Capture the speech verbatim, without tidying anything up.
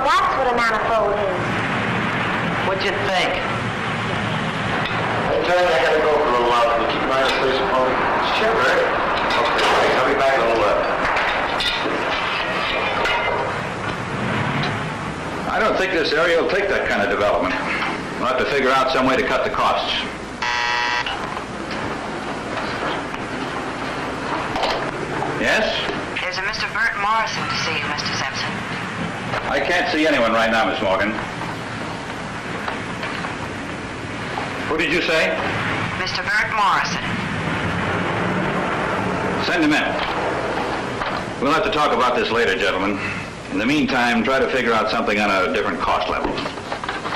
that's what a manifold is. What'd you think? Hey, Johnny, I gotta go for a little while. Can you keep an eye on the place for me? Sure, Rick. Okay, thanks. I'll be back in a little while. I don't think this area will take that kind of development. We'll have to figure out some way to cut the costs. Yes? There's a Mister Bert Morrison to see you, Mister Simpson. I can't see anyone right now, Miss Morgan. Who did you say? Mister Bert Morrison. Send him in. We'll have to talk about this later, gentlemen. In the meantime, try to figure out something on a different cost level.